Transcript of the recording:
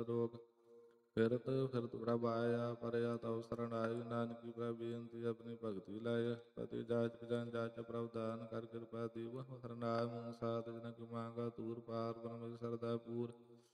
ਰੋਗ। ਫਿਰਤ ਫਿਰਤ ਪ੍ਰਭ ਆਇਆ, ਪਰਿਆ ਤਉ ਸਰਣ ਆਈ। ਨਾਨਕੀ ਪ੍ਰਭ ਬੇਨਤੀ ਆਪਣੀ ਭਗਤੀ ਲਾਇ। ਪਤੀ ਜਾਚ ਜਨ ਜਾਚ ਪ੍ਰਭ ਦਾਨ ਕਰ ਕਿਰਪਾ ਦੇਵ। ਹਰ ਨਾਮ ਸਾਧ ਜਨ ਕੀ ਮਾਂਗਾ ਤੂਰ ਪਾਰ ਬ੍ਰਹਮ ਸਰਦਾ ਪੂਰ।